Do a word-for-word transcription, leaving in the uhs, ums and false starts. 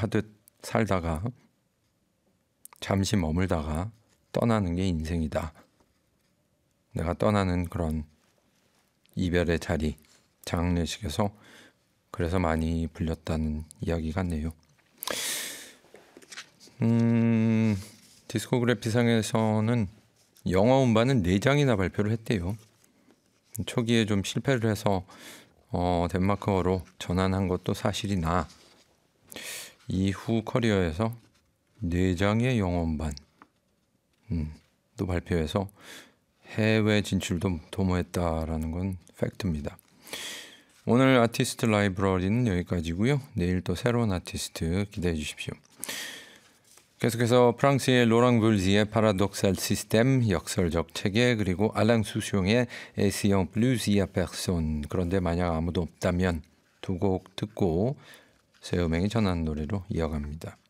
하듯 살다가 잠시 머물다가 떠나는 게 인생이다. 내가 떠나는 그런 이별의 자리, 장례식에서 그래서 많이 불렸다는 이야기 같네요. 음, 디스코그래피상에서는 영어 음반은 네 장이나 발표를 했대요. 초기에 좀 실패를 해서 어, 덴마크어로 전환한 것도 사실이나 이후 커리어에서 네 장의 영어 음반 음, 또 발표해서 해외 진출도 도모했다라는 건 팩트입니다. 오늘 아티스트 라이브러리는 여기까지고요. 내일 또 새로운 아티스트 기대해 주십시오. 계속해서 프랑스의 로랑 불지의 파라독살 시스템 역설적 체계, 그리고 알랑 수숑의 에시영 블루지아 페르손, 그런데 만약 아무도 없다면 두 곡 듣고 새 음행이 전하는 노래로 이어갑니다.